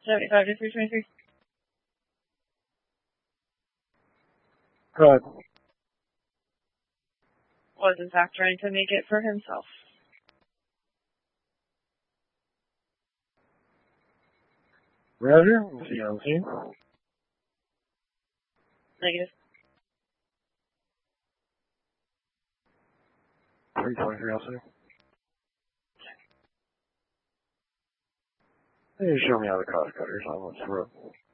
75 to 323. Go ahead. Was in fact trying to make it for himself. Roger, see you on the scene. Negative. 323 also. Hey, show me how the cost cutters on what's the road.